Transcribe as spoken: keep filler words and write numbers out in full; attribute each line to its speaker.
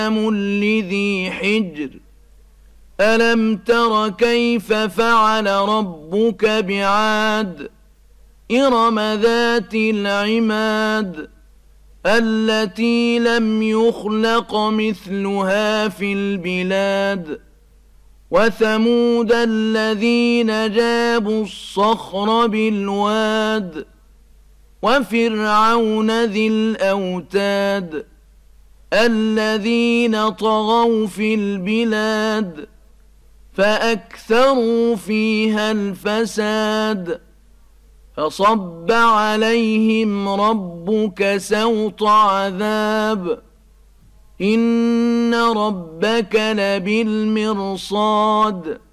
Speaker 1: لذي حجر ألم تر كيف فعل ربك بعاد إرم ذات العماد التي لم يخلق مثلها في البلاد وثمود الذين جابوا الصخر بالواد وفرعون ذي الأوتاد الذين طغوا في البلاد فأكثروا فيها الفساد فصب عليهم ربك سوط عذاب إن ربك لبالمرصاد